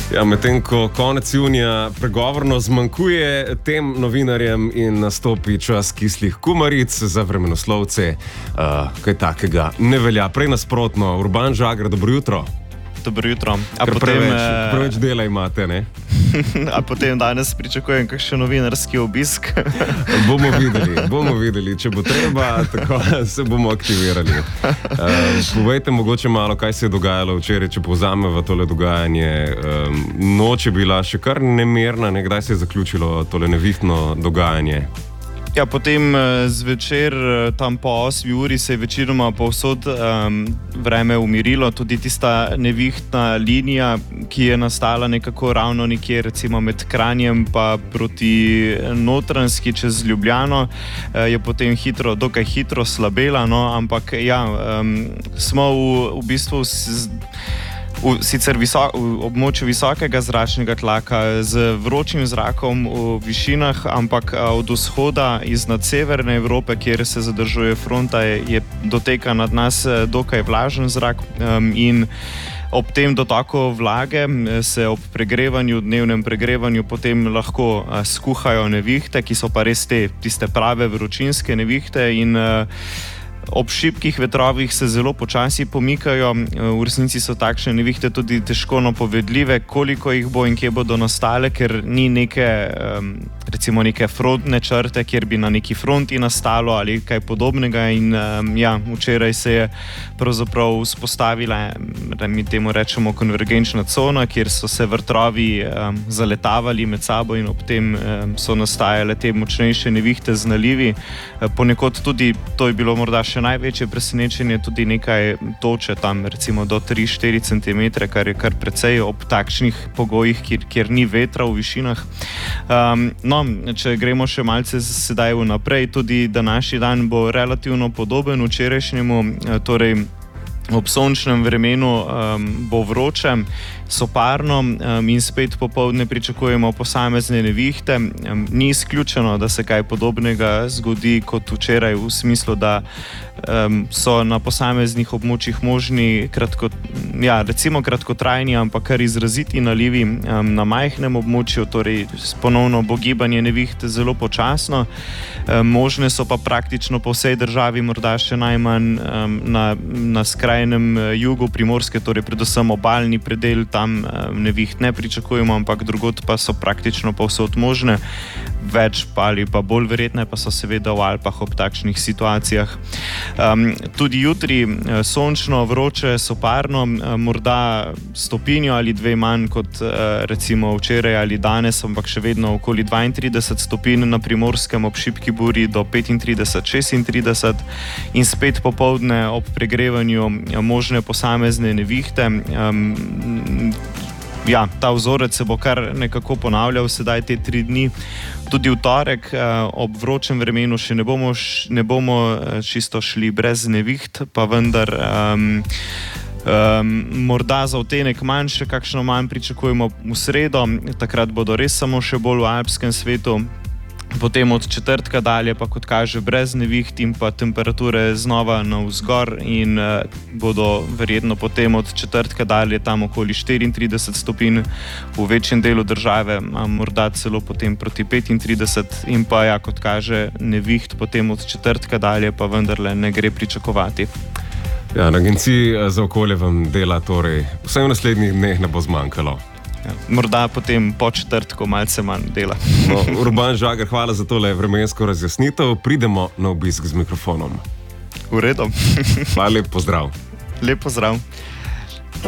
Ja, medtem ko konec junija pregovorno zmanjkuje tem novinarjem in nastopi čas kislih kumaric za vremenoslovce, kaj takega ne velja. Prej nasprotno, Urban Žagar, dobro jutro. Dobro jutro. Preveč dela imate, ne? A potem danes pričakujem kakšen novinarski obisk? Bomo videli, če bo treba, tako se bomo aktivirali. Povejte mogoče malo, kaj se je dogajalo včeraj, če povzamemo tole dogajanje. Noč je bila še kar nemirna, kdaj se je zaključilo tole nevihtno dogajanje? Ja, potem zvečer, tam po 8 uri, se je večinoma povsod vreme umirilo. Tudi tista nevihtna linija, ki je nastala nekako ravno nekje, recimo med Kranjem pa proti Notranjski čez Ljubljano, je potem dokaj hitro slabela, no, ampak ja, smo v bistvu sicer v območju visokega zračnega tlaka z vročim zrakom v višinah, ampak od vzhoda iznad severne Evrope, kjer se zadržuje fronta, je doteka nad nas dokaj vlažen zrak in ob tem dotoku vlage se ob dnevnem pregrevanju potem lahko skuhajo nevihte, ki so pa res tiste prave vročinske nevihte in ob šibkih vetrovih se zelo počasi pomikajo. V resnici so takšne nevihte tudi težko napovedljive, koliko jih bo in kje bodo nastale, ker ni recimo neke frontne črte, kjer bi na neki fronti nastalo ali kaj podobnega. In ja, včeraj se je pravzaprav vzpostavila, mi temu rečemo, konvergenčna cona, kjer so se vetrovi zaletavali med sabo in ob tem so nastajale te močnejše nevihte z nalivi. Ponekod tudi, to je bilo morda še največje presenečenje, tudi nekaj toče tam, recimo do 3-4 cm, kar je kar precej ob takšnih pogojih, kjer ni vetra v višinah. No, če gremo še malce sedaj vnaprej, tudi današnji dan bo relativno podoben včerajšnjemu, torej ob sončnem vremenu bo vroče, soparno in spet popoldne pričakujemo posamezne nevihte. Ni izključeno, da se kaj podobnega zgodi kot včeraj, v smislu, da so na posameznih območjih možni recimo kratkotrajni, ampak kar izraziti nalivi na majhnem območju, torej ponovno bo gibanje neviht zelo počasno. Možne so pa praktično po vsej državi, morda še najmanj na skrajnem jugu Primorske, torej predvsem obalni predel, tam neviht ne pričakujemo, ampak drugod pa so praktično povsod možne. Več ali pa bolj verjetne pa so seveda v Alpah ob takšnih situacijah. Tudi jutri sončno, vroče, soparno, morda stopinjo ali dve manj kot recimo včeraj ali danes, ampak še vedno okoli 32 stopinj na Primorskem, ob šibki buri do 35-36 in spet popoldne ob pregrevanju možne posamezne nevihte. Ja, ta vzorec se bo kar nekako ponavljal sedaj te 3 dni. Tudi v torek ob vročem vremenu še ne bomo čisto šli brez neviht, pa vendar morda za odtenek manjše, kakšno manj pričakujemo v sredo. Takrat bodo res samo še bolj v alpskem svetu. Potem od četrtka dalje pa, kot kaže, brez neviht in pa temperature znova navzgor in bodo verjetno potem od četrtka dalje tam okoli 34 stopinj v večjem delu države, morda celo potem proti 35 in pa, ja, kot kaže, neviht potem od četrtka dalje pa vendarle ne gre pričakovati. Ja, na Agenciji za okolje vam dela torej vsaj v naslednjih dneh ne bo zmanjkalo. Ja, morda potem po četrtku malce manj dela. No, Urban Žagar, hvala za tole vremensko razjasnitev. Pridemo na obisk z mikrofonom. V redu. Hvala, lep pozdrav. Lep pozdrav.